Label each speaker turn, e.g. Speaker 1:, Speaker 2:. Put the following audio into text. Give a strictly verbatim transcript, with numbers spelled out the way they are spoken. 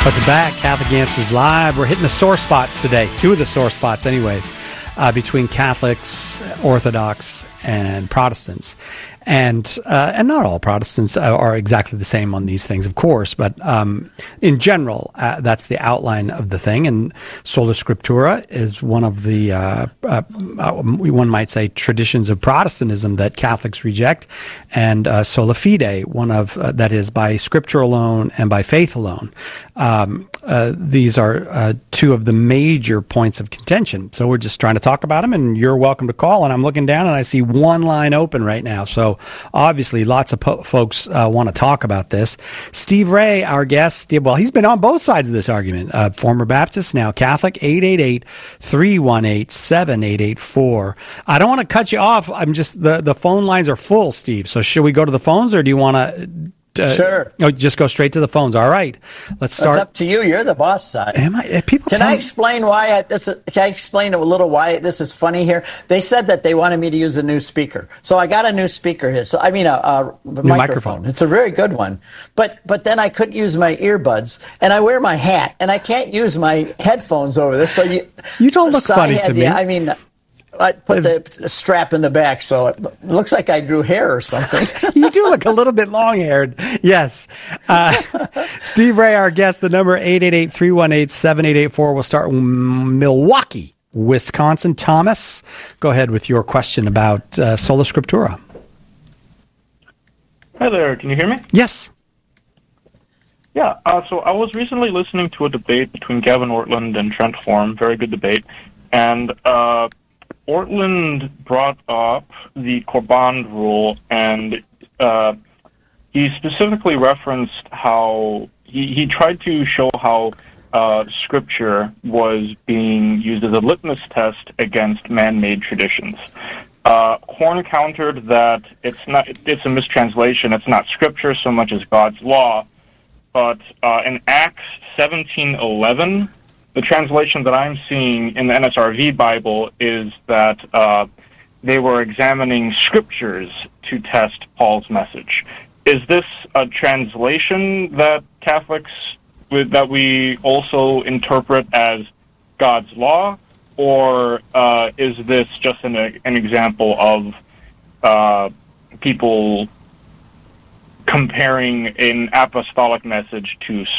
Speaker 1: Welcome back. Catholic Answers Live. We're hitting the sore spots today. Two of the sore spots, anyways, uh, between Catholics, Orthodox, and Protestants. And uh, and not all Protestants are exactly the same on these things, of course, but um, in general, uh, that's the outline of the thing. And Sola Scriptura is one of the, uh, uh, one might say, traditions of Protestantism that Catholics reject, and uh, Sola Fide, one of, uh, that is, by Scripture alone and by faith alone. Um, uh, these are uh, two of the major points of contention. So we're just trying to talk about them, and you're welcome to call. And I'm looking down, and I see one line open right now. So obviously, lots of po- folks uh, want to talk about this. Steve Ray, our guest, Steve, well, he's been on both sides of this argument. Uh, former Baptist, now Catholic, eight eight eight, three one eight, seven eight eight four. I don't want to cut you off. I'm just, the, the phone lines are full, Steve. So should we go to the phones, or do you want to... Uh,
Speaker 2: sure.
Speaker 1: No, just go straight to the phones. All right. Let's start.
Speaker 2: It's up to you. You're the boss side.
Speaker 1: Am I? People
Speaker 2: can I explain why I, this? Is, can I explain a little why this is funny here? They said that they wanted me to use a new speaker, so I got a new speaker here. So I mean, a, a microphone.
Speaker 1: microphone.
Speaker 2: It's a very good one. But but then I couldn't use my earbuds, and I wear my hat, and I can't use my headphones over this. So you
Speaker 1: you don't look
Speaker 2: so
Speaker 1: funny
Speaker 2: had,
Speaker 1: to me.
Speaker 2: Yeah, I mean. I put the strap in the back, so it looks like I grew hair or something.
Speaker 1: You do look a little bit long-haired. Yes. Uh, Steve Ray, our guest, the number eight eight eight, three one eight, seven eight eight four. We'll start with Milwaukee, Wisconsin. Thomas, go ahead with your question about uh, Sola Scriptura.
Speaker 3: Hi there. Can you hear me?
Speaker 1: Yes.
Speaker 3: Yeah, uh, so I was recently listening to a debate between Gavin Ortland and Trent Form, very good debate, and uh, Ortland brought up the Korban rule, and uh, he specifically referenced how he, he tried to show how uh, Scripture was being used as a litmus test against man-made traditions. Uh, Horn countered that it's not it's a mistranslation. It's not Scripture so much as God's law, but uh, in Acts seventeen eleven. The translation that I'm seeing in the N S R V Bible is that uh, they were examining scriptures to test Paul's message. Is this a translation that Catholics, that we also interpret as God's law, or uh, is this just an, an example of uh, people comparing an apostolic message to